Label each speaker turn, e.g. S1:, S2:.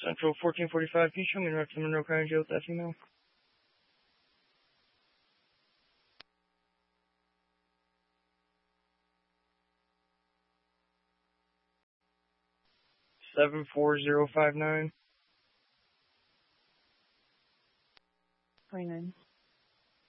S1: Central 1445. Can you show me the Monroe County Jail with that female? Seven 4059.
S2: 29.